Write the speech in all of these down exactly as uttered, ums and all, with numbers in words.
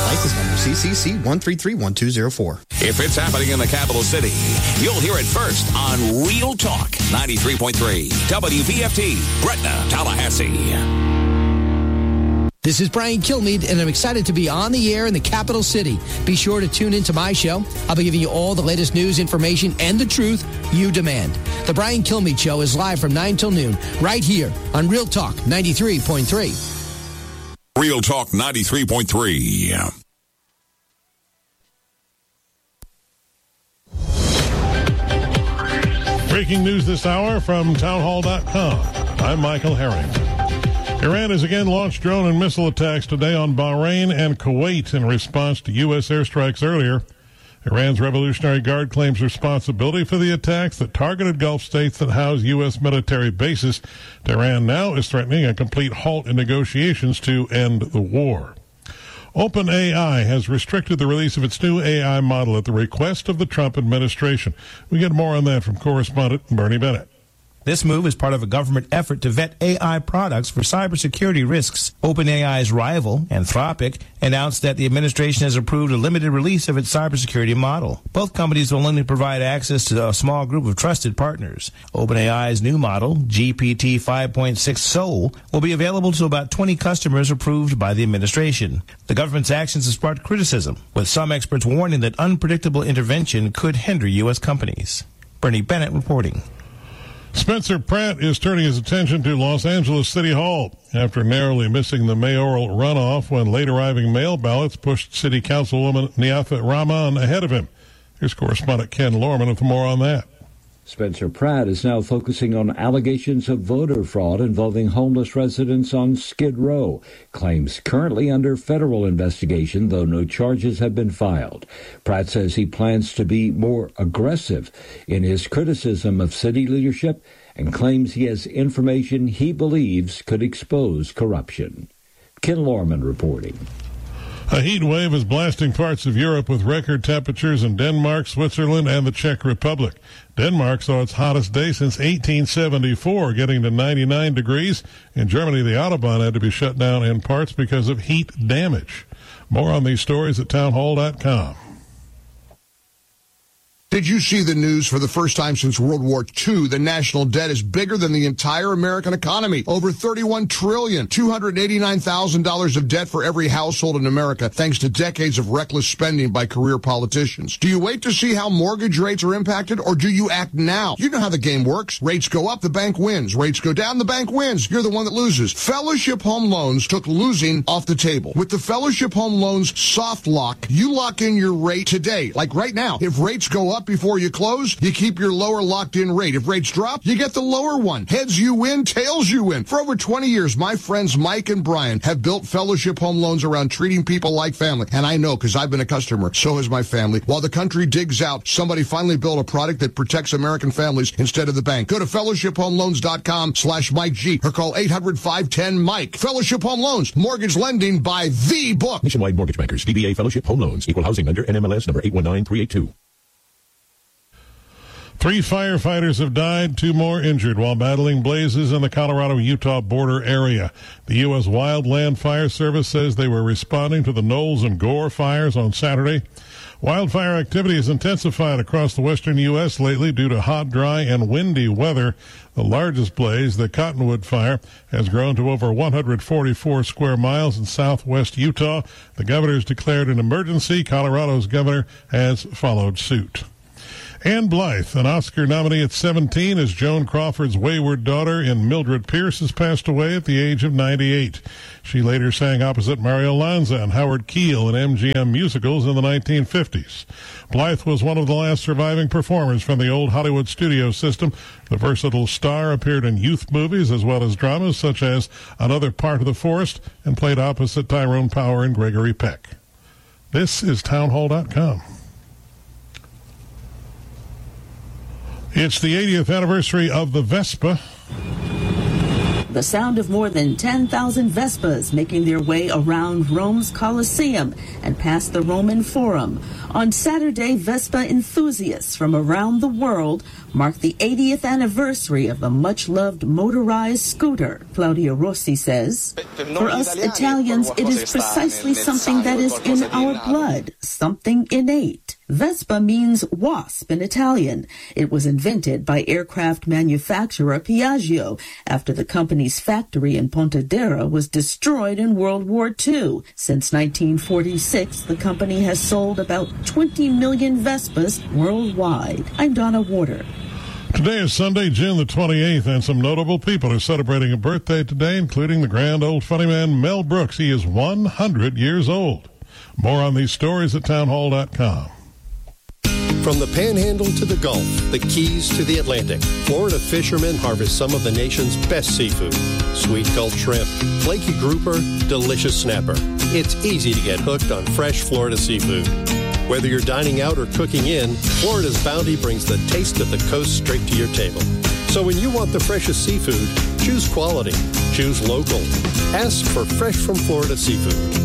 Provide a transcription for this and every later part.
License number C C C one three three one two zero four. If it's happening in the capital city, you'll hear it first on Real Talk ninety-three point three W V F T, Gretna, Tallahassee. This is Brian Kilmeade, and I'm excited to be on the air in the capital city. Be sure to tune into my show. I'll be giving you all the latest news, information, and the truth you demand. The Brian Kilmeade Show is live from nine till noon, right here on Real Talk ninety-three point three. Real Talk ninety-three point three. Breaking news this hour from townhall dot com. I'm Michael Herring. Iran has again launched drone and missile attacks today on Bahrain and Kuwait in response to U S airstrikes earlier. Iran's Revolutionary Guard claims responsibility for the attacks that targeted Gulf states that house U S military bases. Tehran now is threatening a complete halt in negotiations to end the war. OpenAI has restricted the release of its new A I model at the request of the Trump administration. We get more on that from correspondent Bernie Bennett. This move is part of a government effort to vet A I products for cybersecurity risks. OpenAI's rival, Anthropic, announced that the administration has approved a limited release of its cybersecurity model. Both companies will only provide access to a small group of trusted partners. OpenAI's new model, G P T five point six Soul, will be available to about twenty customers approved by the administration. The government's actions have sparked criticism, with some experts warning that unpredictable intervention could hinder U S companies. Bernie Bennett reporting. Spencer Pratt is turning his attention to Los Angeles City Hall after narrowly missing the mayoral runoff when late-arriving mail ballots pushed City Councilwoman Niafet Rahman ahead of him. Here's correspondent Ken Lorman with more on that. Spencer Pratt is now focusing on allegations of voter fraud involving homeless residents on Skid Row. Claims currently under federal investigation, though no charges have been filed. Pratt says he plans to be more aggressive in his criticism of city leadership and claims he has information he believes could expose corruption. Ken Lorman reporting. A heat wave is blasting parts of Europe with record temperatures in Denmark, Switzerland, and the Czech Republic. Denmark saw its hottest day since eighteen seventy-four, getting to ninety-nine degrees. In Germany, the Autobahn had to be shut down in parts because of heat damage. More on these stories at townhall dot com. Did you see the news? For the first time since World War Two, the national debt is bigger than the entire American economy. Over thirty-one trillion dollars, two hundred eighty-nine thousand dollars of debt for every household in America, thanks to decades of reckless spending by career politicians. Do you wait to see how mortgage rates are impacted, or do you act now? You know how the game works. Rates go up, the bank wins. Rates go down, the bank wins. You're the one that loses. Fellowship Home Loans took losing off the table. With the Fellowship Home Loans soft lock, you lock in your rate today. Like right now, if rates go up before you close, you keep your lower locked-in rate. If rates drop, you get the lower one. Heads you win, tails you win. For over twenty years, my friends Mike and Brian have built Fellowship Home Loans around treating people like family. And I know, because I've been a customer. So has my family. While the country digs out, somebody finally built a product that protects American families instead of the bank. Go to fellowship home loans dot com slash Mike G or call eight hundred, five one zero, Mike. Fellowship Home Loans. Mortgage lending by the book. Nationwide Mortgage Bankers. D B A Fellowship Home Loans. Equal housing lender. N M L S number eight one nine three eight two. Three firefighters have died, two more injured while battling blazes in the Colorado-Utah border area. The U S Wildland Fire Service says they were responding to the Knowles and Gore fires on Saturday. Wildfire activity has intensified across the western U S lately due to hot, dry, and windy weather. The largest blaze, the Cottonwood Fire, has grown to over one hundred forty-four square miles in southwest Utah. The governor's declared an emergency. Colorado's governor has followed suit. Ann Blythe, an Oscar nominee at seventeen, as Joan Crawford's wayward daughter in Mildred Pierce, has passed away at the age of ninety-eight. She later sang opposite Mario Lanza and Howard Keel in M G M musicals in the nineteen fifties. Blythe was one of the last surviving performers from the old Hollywood studio system. The versatile star appeared in youth movies as well as dramas such as Another Part of the Forest and played opposite Tyrone Power and Gregory Peck. This is townhall dot com. It's the eightieth anniversary of the Vespa. The the sound of more than ten thousand Vespas making their way around Rome's Colosseum and past the Roman Forum. On Saturday, Vespa enthusiasts from around the world marked the eightieth anniversary of the much-loved motorized scooter. Claudia Rossi says, "For us Italians, it is precisely something that is in our blood, something innate." Vespa means wasp in Italian. It was invented by aircraft manufacturer Piaggio after the company's factory in Pontedera was destroyed in World War Two. Since nineteen forty-six, the company has sold about twenty million Vespas worldwide. I'm Donna Warder. Today is Sunday, June the twenty-eighth, and some notable people are celebrating a birthday today, including the grand old funny man Mel Brooks. He is one hundred years old. More on these stories at townhall dot com. From the Panhandle to the Gulf, the Keys to the Atlantic, Florida fishermen harvest some of the nation's best seafood. Sweet Gulf shrimp, flaky grouper, delicious snapper. It's easy to get hooked on fresh Florida seafood. Whether you're dining out or cooking in, Florida's bounty brings the taste of the coast straight to your table. So when you want the freshest seafood, choose quality. Choose local. Ask for Fresh from Florida seafood.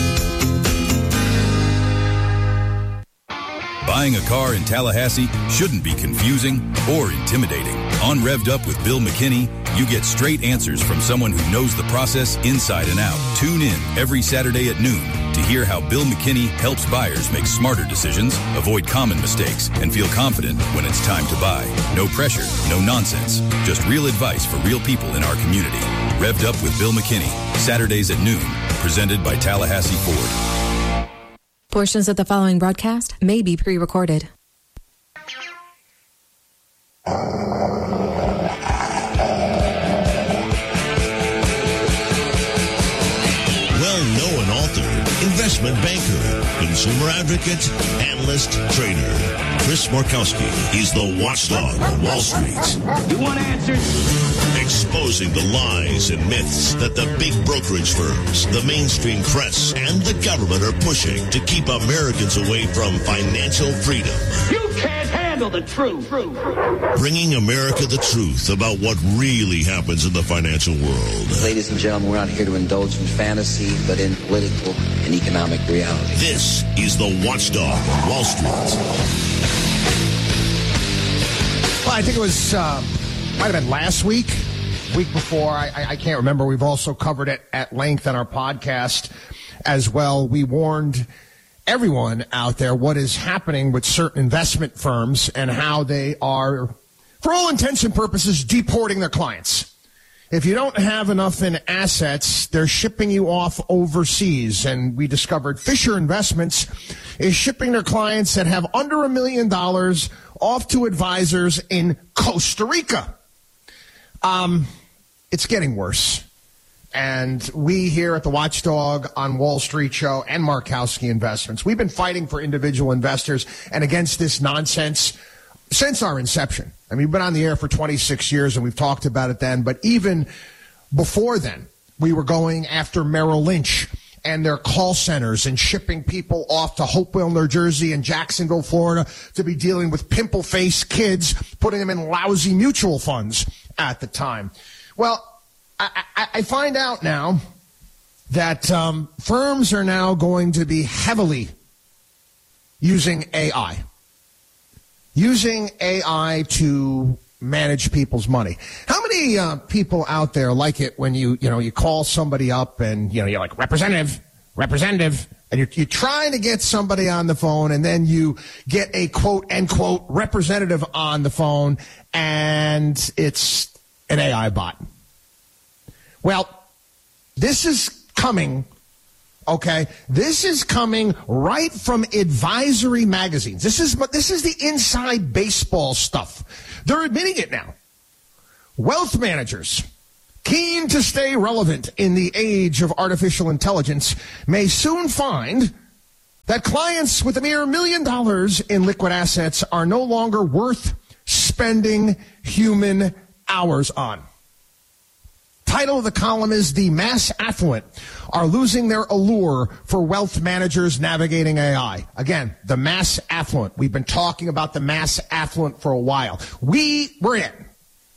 Buying a car in Tallahassee shouldn't be confusing or intimidating. On Revved Up with Bill McKinney, you get straight answers from someone who knows the process inside and out. Tune in every Saturday at noon to hear how Bill McKinney helps buyers make smarter decisions, avoid common mistakes, and feel confident when it's time to buy. No pressure, no nonsense, just real advice for real people in our community. Revved Up with Bill McKinney, Saturdays at noon, presented by Tallahassee Ford. Portions of the following broadcast may be pre-recorded. Well-known author, investment banker, consumer advocate, analyst, trader. Chris Markowski is the watchdog on Wall Street. You want answers? Exposing the lies and myths that the big brokerage firms, the mainstream press, and the government are pushing to keep Americans away from financial freedom. You can't handle the truth. Bringing America the truth about what really happens in the financial world. Ladies and gentlemen, we're not here to indulge in fantasy, but in political and economic reality. This is the Watchdog on Wall Street. Well, I think it was, uh, might have been last week, week before. I, I can't remember. We've also covered it at length on our podcast as well. We warned everyone out there what is happening with certain investment firms and how they are, for all intents and purposes, deporting their clients. If you don't have enough in assets, they're shipping you off overseas. And we discovered Fisher Investments is shipping their clients that have under a million dollars off to advisors in Costa Rica. Um, it's getting worse. And we here at the Watchdog on Wall Street Show and Markowski Investments, we've been fighting for individual investors and against this nonsense since our inception. I mean, we've been on the air for twenty-six years, and we've talked about it then. But even before then, we were going after Merrill Lynch and their call centers and shipping people off to Hopewell, New Jersey and Jacksonville, Florida, to be dealing with pimple-faced kids, putting them in lousy mutual funds at the time. Well, I, I, I find out now that um, firms are now going to be heavily using A I. Using A I to manage people's money. How many uh, people out there like it when you, you know, you call somebody up and, you know, you're like, representative, representative, and you're, you're trying to get somebody on the phone, and then you get a quote, end quote, representative on the phone, and it's an A I bot. Well, this is coming, okay? This is coming right from advisory magazines. This is this is the inside baseball stuff. They're admitting it now. Wealth managers, keen to stay relevant in the age of artificial intelligence, may soon find that clients with a mere million dollars in liquid assets are no longer worth spending human hours on. Title of the column is "The Mass Affluent Are Losing Their Allure for Wealth Managers Navigating A I." Again, the mass affluent. We've been talking about the mass affluent for a while. We were in.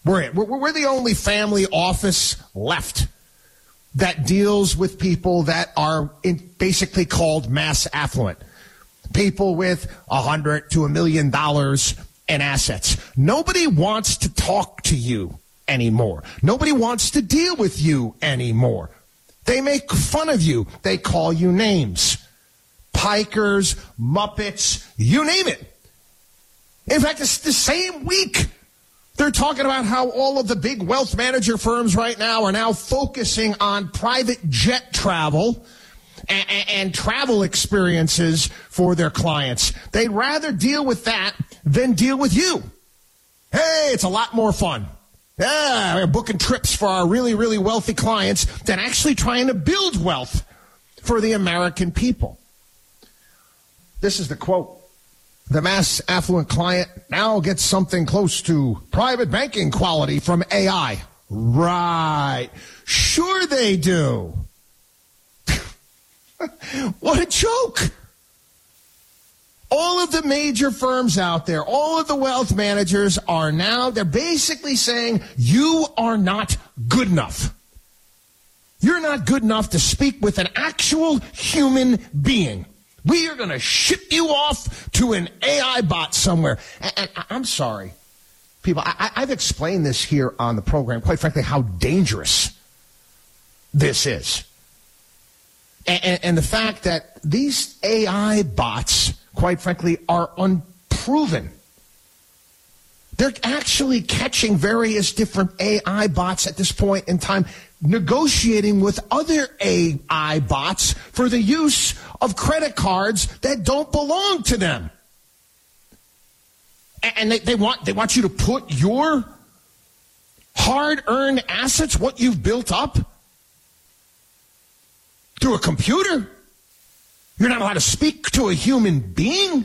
We're it. We're, we're the only family office left that deals with people that are in basically called mass affluent. People with a hundred to a million dollars in assets. Nobody wants to talk to you anymore. Nobody wants to deal with you anymore. They make fun of you. They call you names. Pikers, Muppets, you name it. In fact, it's the same week. They're talking about how all of the big wealth manager firms right now are now focusing on private jet travel and, and, and travel experiences for their clients. They'd rather deal with that than deal with you. Hey, it's a lot more fun. Yeah, we're booking trips for our really, really wealthy clients than actually trying to build wealth for the American people. This is the quote. The mass affluent client now gets something close to private banking quality from A I. Right. Sure they do. What a joke. All of the major firms out there, all of the wealth managers are now, they're basically saying, you are not good enough. You're not good enough to speak with an actual human being. We are going to ship you off to an A I bot somewhere. And, and I'm sorry, people, I, I've explained this here on the program, quite frankly, how dangerous this is. And, and, and the fact that these A I bots, quite frankly, are unproven. They're actually catching various different A I bots at this point in time, negotiating with other A I bots for the use of credit cards that don't belong to them. And they, they want they want you to put your hard-earned assets, what you've built up, through a computer. You're not allowed to speak to a human being.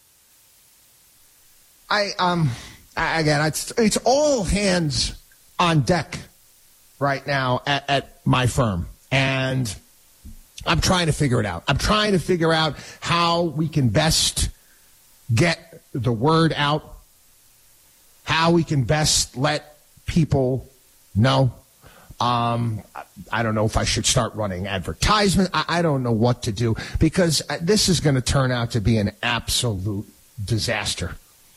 I um again, it's it's all hands on deck right now at, at my firm, and I'm trying to figure it out. I'm trying to figure out how we can best get the word out, how we can best let people know. Um, I don't know if I should start running advertisements. I, I don't know what to do, because this is going to turn out to be an absolute disaster.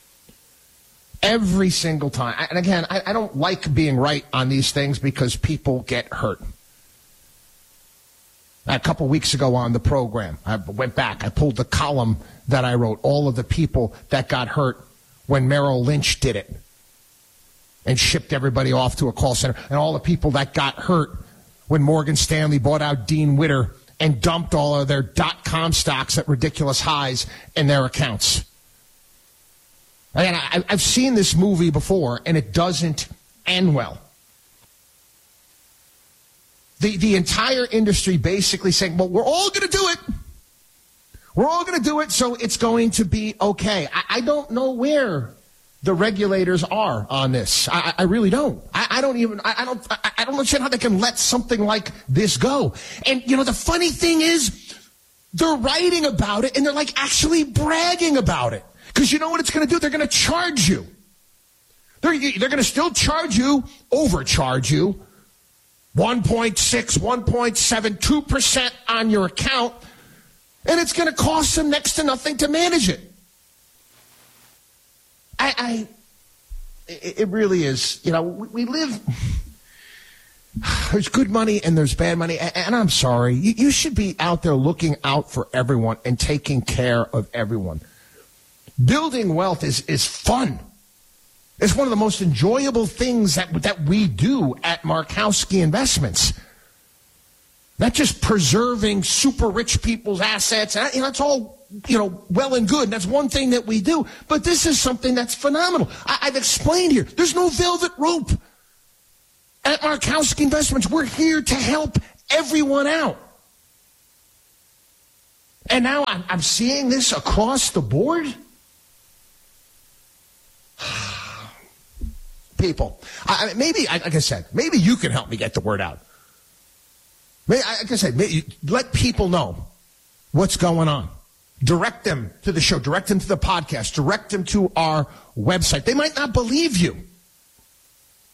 Every single time. And again, I, I don't like being right on these things because people get hurt. A couple weeks ago on the program, I went back. I pulled the column that I wrote, all of the people that got hurt when Merrill Lynch did it and shipped everybody off to a call center, and all the people that got hurt when Morgan Stanley bought out Dean Witter and dumped all of their dot-com stocks at ridiculous highs in their accounts. Again, I, I've seen this movie before, and it doesn't end well. The, the entire industry basically saying, well, we're all going to do it. We're all going to do it, so it's going to be okay. I, I don't know where the regulators are on this. I, I really don't. I, I don't even, I, I don't, I, I don't understand how they can let something like this go. And, you know, the funny thing is, they're writing about it, and they're like actually bragging about it. Because you know what it's going to do? They're going to charge you. They're, they're going to still charge you, overcharge you, one point six, one point seven, two percent on your account, and it's going to cost them next to nothing to manage it. I, I it really is, you know, we, we live, there's good money and there's bad money, and, and I'm sorry, you, you should be out there looking out for everyone and taking care of everyone. Building wealth is, is fun. It's one of the most enjoyable things that, that we do at Markowski Investments. Not just preserving super rich people's assets. And, you know, that's all, you know, well and good. That's one thing that we do. But this is something that's phenomenal. I, I've explained here. There's no velvet rope. At Markowski Investments, we're here to help everyone out. And now I'm, I'm seeing this across the board. People, I, maybe, like I said, maybe you can help me get the word out. Maybe, like I said, maybe, let people know what's going on. Direct them to the show. Direct them to the podcast. Direct them to our website. They might not believe you.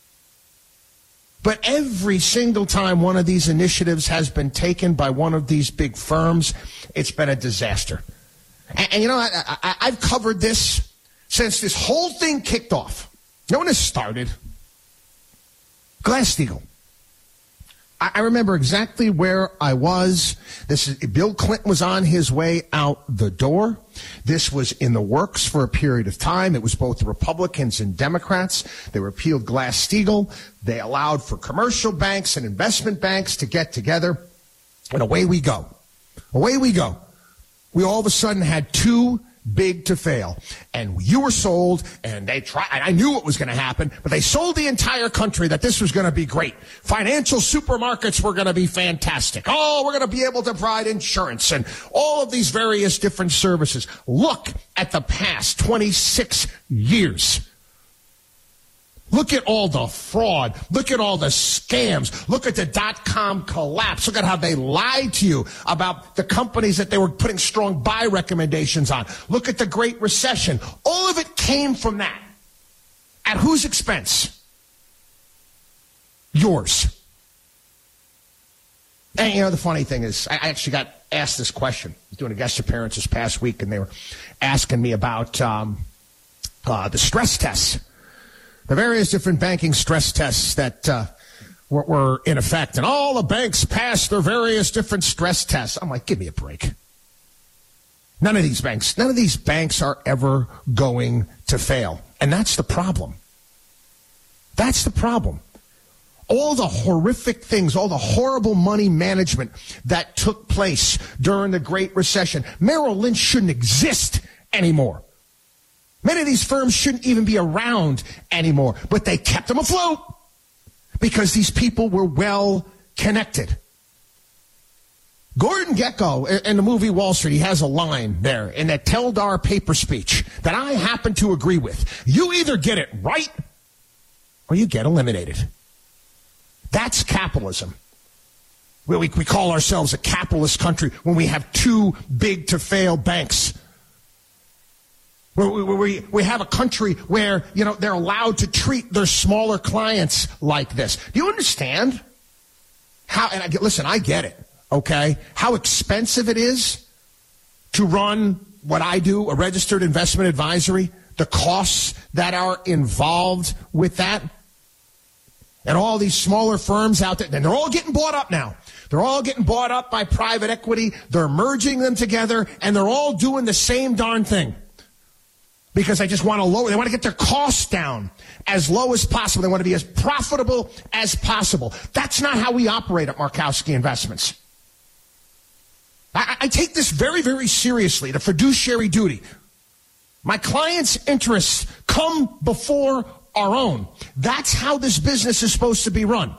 But every single time one of these initiatives has been taken by one of these big firms, it's been a disaster. And, and you know, I, I, I've covered this since this whole thing kicked off. You know when it started? Glass-Steagall. I, I remember exactly where I was. This is Bill Clinton was on his way out the door. This was in the works for a period of time. It was both the Republicans and Democrats. They repealed Glass-Steagall. They allowed for commercial banks and investment banks to get together. And away we go. Away we go. We all of a sudden had too big to fail. And you were sold, and they tried. I knew what was going to happen, but they sold the entire country that this was going to be great. Financial supermarkets were going to be fantastic. Oh, we're going to be able to provide insurance and all of these various different services. Look at the past twenty-six years. Look at all the fraud. Look at all the scams. Look at the dot-com collapse. Look at how they lied to you about the companies that they were putting strong buy recommendations on. Look at the Great Recession. All of it came from that. At whose expense? Yours. And, you know, the funny thing is, I actually got asked this question. I was doing a guest appearance this past week, and they were asking me about um, uh, the stress tests. The various different banking stress tests that uh, were, were in effect. And all the banks passed their various different stress tests. I'm like, give me a break. None of these banks, none of these banks are ever going to fail. And that's the problem. That's the problem. All the horrific things, all the horrible money management that took place during the Great Recession. Merrill Lynch shouldn't exist anymore. Many of these firms shouldn't even be around anymore, but they kept them afloat because these people were well connected. Gordon Gekko in the movie Wall Street, he has a line there in that Teldar paper speech that I happen to agree with. You either get it right or you get eliminated. That's capitalism. We, we, we call ourselves a capitalist country when we have too big to fail banks. We, we, we have a country where, you know, they're allowed to treat their smaller clients like this. Do you understand how, and I get, listen, I get it, okay, how expensive it is to run what I do, a registered investment advisory, the costs that are involved with that. And all these smaller firms out there, and they're all getting bought up now. They're all getting bought up by private equity. They're merging them together, and they're all doing the same darn thing. Because they just want to lower, they want to get their costs down as low as possible. They want to be as profitable as possible. That's not how we operate at Markowski Investments. I, I take this very, very seriously, the fiduciary duty. My clients' interests come before our own. That's how this business is supposed to be run.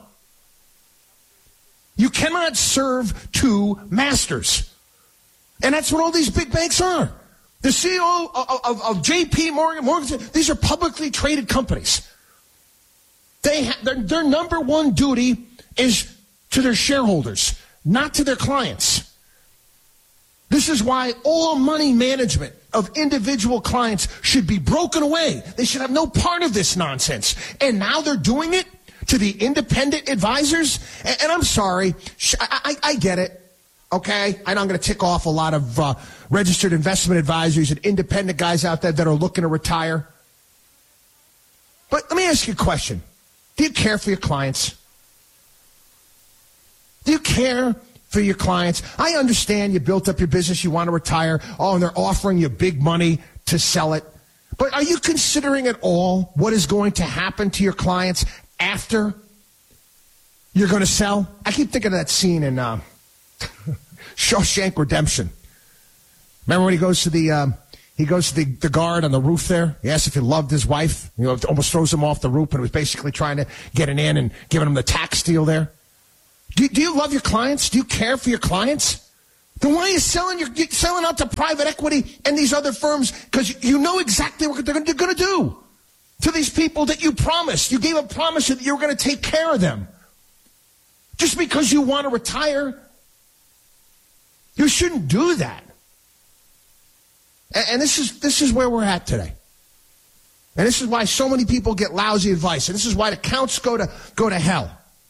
You cannot serve two masters. And that's what all these big banks are. The C E O of, of, of J P Morgan, Morgan, these are publicly traded companies. They ha- their, their number one duty is to their shareholders, not to their clients. This is why all money management of individual clients should be broken away. They should have no part of this nonsense. And now they're doing it to the independent advisors. And, and I'm sorry, I, I, I get it. Okay, I know I'm going to tick off a lot of uh, registered investment advisors and independent guys out there that are looking to retire. But let me ask you a question. Do you care for your clients? Do you care for your clients? I understand you built up your business, you want to retire. Oh, and they're offering you big money to sell it. But are you considering at all what is going to happen to your clients after you're going to sell? I keep thinking of that scene in... Uh, Shawshank Redemption. Remember when he goes to the um, he goes to the, the guard on the roof there? He asks if he loved his wife. You know, almost throws him off the roof, and was basically trying to get an in and giving him the tax deal there. Do, do you love your clients? Do you care for your clients? Then why are you selling your you're selling out to private equity and these other firms? Because you know exactly what they're going to do to these people that you promised. You gave a promise that you were going to take care of them. Just because you want to retire. You shouldn't do that. And, and this is this is where we're at today. And this is why so many people get lousy advice. And this is why the counts go to go to hell.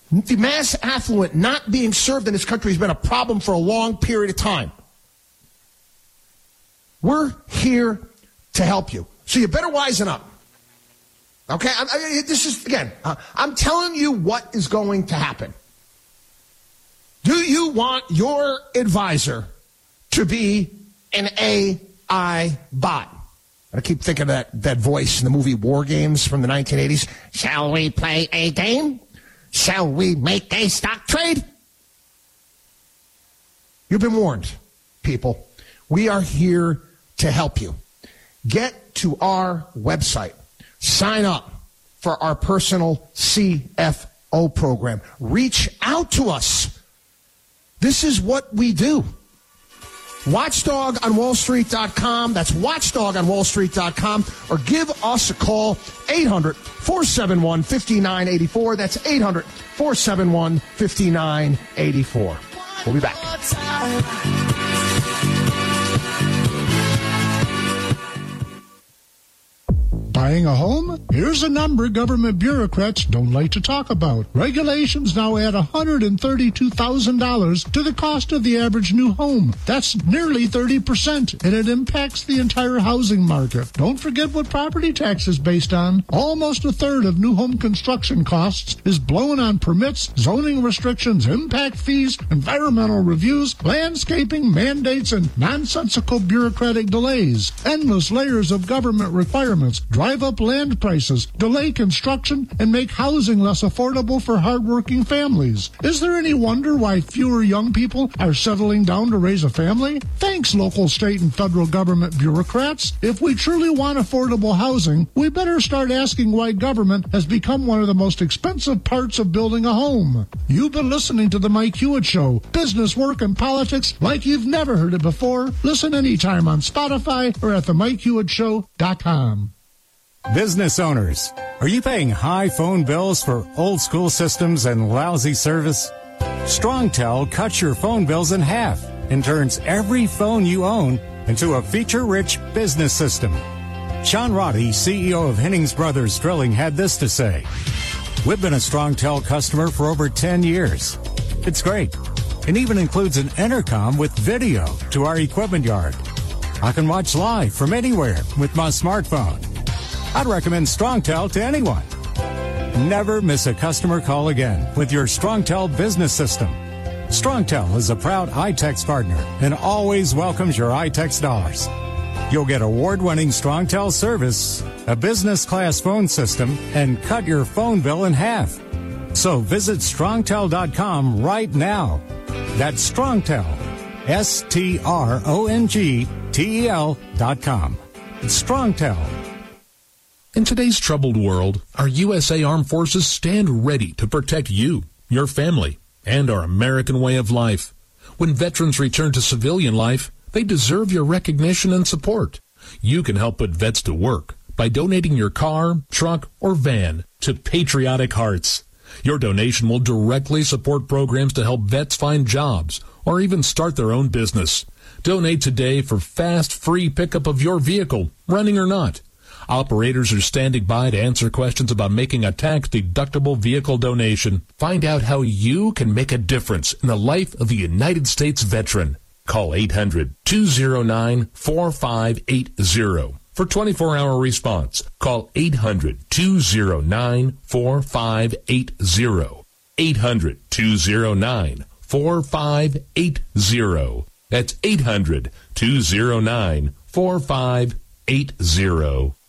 The mass affluent not being served in this country has been a problem for a long period of time. We're here to help you. So you better wisen up. Okay? I, I, this is, again, uh, I'm telling you what is going to happen. Do you want your advisor to be an A I bot? I keep thinking of that, that voice in the movie War Games from the nineteen eighties. Shall we play a game? Shall we make a stock trade? You've been warned, people. We are here to help you. Get to our website. Sign up for our personal C F O program. Reach out to us. This is what we do. watchdog on wall street dot com. That's watchdog on wall street dot com. Or give us a call, eight hundred, four seven one, five nine eight four. That's eight hundred, four seven one, five nine eight four. We'll be back. Buying a home? Here's a number government bureaucrats don't like to talk about. Regulations now add one hundred thirty-two thousand dollars to the cost of the average new home. That's nearly thirty percent, and it impacts the entire housing market. Don't forget what property tax is based on. Almost a third of new home construction costs is blown on permits, zoning restrictions, impact fees, environmental reviews, landscaping mandates, and nonsensical bureaucratic delays. Endless layers of government requirements drive up land prices, delay construction, and make housing less affordable for hardworking families. Is there any wonder why fewer young people are settling down to raise a family? Thanks, local, state, and federal government bureaucrats. If we truly want affordable housing, we better start asking why government has become one of the most expensive parts of building a home. You've been listening to The Mike Hewitt Show. Business, work, and politics like you've never heard it before. Listen anytime on Spotify or at the mike hewitt show dot com. Business owners, are you paying high phone bills for old school systems and lousy service? StrongTel cuts your phone bills in half and turns every phone you own into a feature-rich business system. Sean Roddy, C E O of Hennings Brothers Drilling, had this to say. We've been a StrongTel customer for over ten years. It's great. It even includes an intercom with video to our equipment yard. I can watch live from anywhere with my smartphone. I'd recommend StrongTel to anyone. Never miss a customer call again with your StrongTel business system. StrongTel is a proud iTex partner and always welcomes your iTex dollars. You'll get award-winning StrongTel service, a business-class phone system, and cut your phone bill in half. So visit strongtel dot com right now. That's StrongTel, S T R O N G T E L dot com. StrongTel. In today's troubled world, our U S A Armed Forces stand ready to protect you, your family, and our American way of life. When veterans return to civilian life, they deserve your recognition and support. You can help put vets to work by donating your car, truck, or van to Patriotic Hearts. Your donation will directly support programs to help vets find jobs or even start their own business. Donate today for fast, free pickup of your vehicle, running or not. Operators are standing by to answer questions about making a tax-deductible vehicle donation. Find out how you can make a difference in the life of a United States veteran. Call eight hundred, two oh nine, four five eight oh for twenty-four hour response. Call eight hundred, two oh nine, four five eight oh. eight hundred, two oh nine, four five eight oh. That's eight hundred, two oh nine, four five eight oh.